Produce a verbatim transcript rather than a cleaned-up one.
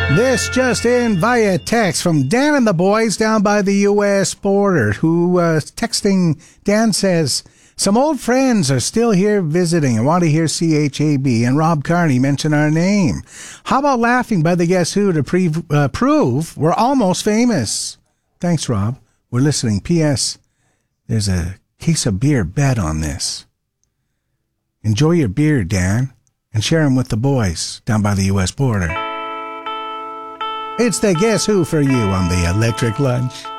This just in via text from Dan and the boys down by the U S border, who uh, texting Dan says, some old friends are still here visiting and want to hear C H A B and Rob Carney mention our name. How about laughing by the Guess Who to pre- uh, prove we're almost famous? Thanks, Rob. We're listening. P S. There's a case of beer bet on this. Enjoy your beer, Dan, and share them with the boys down by the U S border. It's the Guess Who for you on the Electric Lunch.